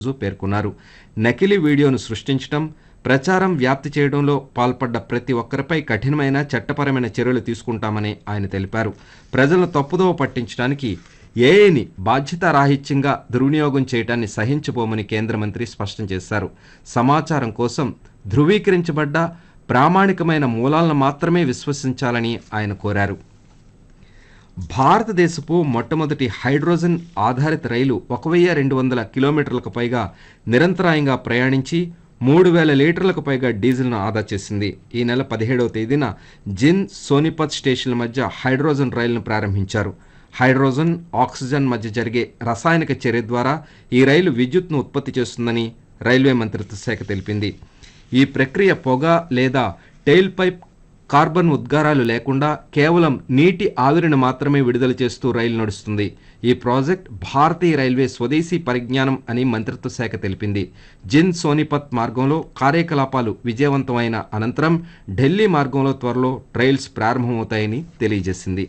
పేర్కొన్నారు. నకిలీ వీడియోను సృష్టించడం, ప్రచారం వ్యాప్తి చేయడంలో పాల్పడ్డ ప్రతి ఒక్కరిపై కఠినమైన చట్టపరమైన చర్యలు తీసుకుంటామని ఆయన తెలిపారు. ప్రజలను తప్పుదోవ పట్టించడానికి ఏఐని బాధ్యతారాహిత్యంగా దుర్వినియోగం చేయడాన్ని సహించబోమని కేంద్ర మంత్రి స్పష్టం చేశారు. సమాచారం కోసం ధృవీకరించబడ్డ ప్రామాణికమైన మూలాలను మాత్రమే విశ్వసించాలని ఆయన కోరారు. భారతదేశపు మొట్టమొదటి హైడ్రోజన్ ఆధారిత రైలు 1200 కిలోమీటర్లకు పైగా నిరంతరాయంగా ప్రయాణించి 3000 లీటర్లకు పైగా డీజిల్ను ఆదా చేసింది. ఈ నెల 17వ తేదీన జిన్ సోనిపత్ స్టేషన్ల మధ్య హైడ్రోజన్ రైలును ప్రారంభించారు. హైడ్రోజన్, ఆక్సిజన్ మధ్య జరిగే రసాయనిక చర్య ద్వారా ఈ రైలు విద్యుత్ను ఉత్పత్తి చేస్తుందని రైల్వే మంత్రిత్వ శాఖ తెలిపింది. ఈ ప్రక్రియ పొగ లేదా టెయిల్ పైప్ కార్బన్ ఉద్గారాలు లేకుండా కేవలం నీటి ఆవిరిని మాత్రమే విడుదల చేస్తూ రైలు నడుస్తుంది. ఈ ప్రాజెక్ట్ భారతీయ రైల్వే స్వదేశీ పరిజ్ఞానం అని మంత్రిత్వ శాఖ తెలిపింది. జిన్ సోనిపత్ మార్గంలో కార్యకలాపాలు విజయవంతమైన అనంతరం ఢిల్లీ మార్గంలో త్వరలో ట్రయల్స్ ప్రారంభమవుతాయని తెలియజేసింది.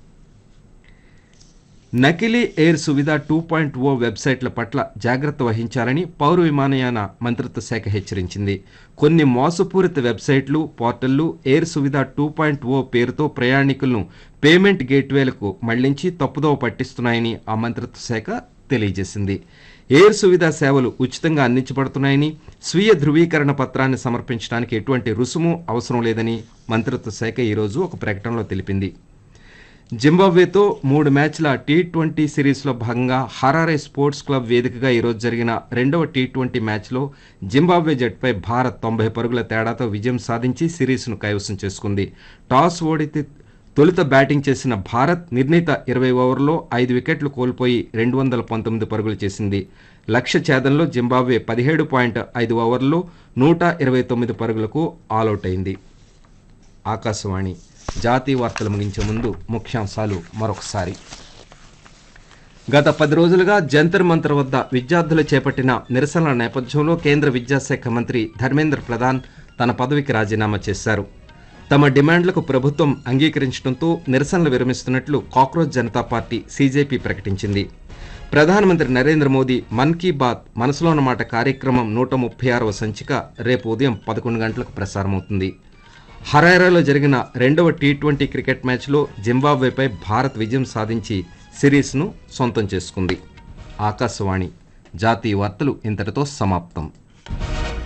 నకిలీ ఎయిర్ సువిధ 2.0 వెబ్సైట్ల పట్ల జాగ్రత్త వహించాలని పౌర విమానయాన మంత్రిత్వ శాఖ హెచ్చరించింది. కొన్ని మోసపూరిత వెబ్సైట్లు, పోర్టళ్లు ఎయిర్ సువిధ 2.0 పేరుతో ప్రయాణికులను పేమెంట్ గేట్వేలకు మళ్లించి తప్పుదోవ పట్టిస్తున్నాయని ఆ మంత్రిత్వ శాఖ తెలియజేసింది. ఎయిర్ సువిధ సేవలు ఉచితంగా అందించబడుతున్నాయని, స్వీయ ధృవీకరణ పత్రాన్ని సమర్పించడానికి ఎటువంటి రుసుము అవసరం లేదని మంత్రిత్వ శాఖ ఈరోజు ఒక ప్రకటనలో తెలిపింది. జింబాబ్వేతో 3 మ్యాచ్ల టీ20 సిరీస్లో భాగంగా హరారే స్పోర్ట్స్ క్లబ్ వేదికగా ఈరోజు జరిగిన రెండవ టీ20 మ్యాచ్లో జింబాబ్వే జట్టుపై భారత్ 90 పరుగుల తేడాతో విజయం సాధించి సిరీస్ను కైవసం చేసుకుంది. టాస్ ఓడి తొలుత బ్యాటింగ్ చేసిన భారత్ నిర్ణీత 20 ఓవర్లలో 5 వికెట్లు కోల్పోయి 219 పరుగులు చేసింది. లక్ష్య ఛేదంలో జింబాబ్వే 17.5 ఓవర్లలో 129 పరుగులకు ఆలౌట్ అయింది. ఆకాశవాణి జాతీయ వార్తలు ముగించే ముందు ముఖ్యాంశాలు మరొకసారి. గత 10 రోజులుగా జంతర్ మంతర్ వద్ద విద్యార్థులు చేపట్టిన నిరసనల నేపథ్యంలో కేంద్ర విద్యాశాఖ మంత్రి ధర్మేంద్ర ప్రధాన్ తన పదవికి రాజీనామా చేశారు. తమ డిమాండ్లకు ప్రభుత్వం అంగీకరించడంతో నిరసనలు విరమిస్తున్నట్లు కాక్రోచ్ జనతా పార్టీ సీజేపీ ప్రకటించింది. ప్రధానమంత్రి నరేంద్ర మోదీ మన్ కీ బాత్ మనసులోని మాట కార్యక్రమం 136వ సంచిక రేపు ఉదయం 11 గంటలకు ప్రసారమవుతుంది. హరారేలో జరిగిన రెండవ టీ20 క్రికెట్ మ్యాచ్లో జింబాబ్వేపై భారత్ విజయం సాధించి సిరీస్ను సొంతం చేసుకుంది. ఆకాశవాణి జాతీయ వార్తలు ఇంతటితో సమాప్తం.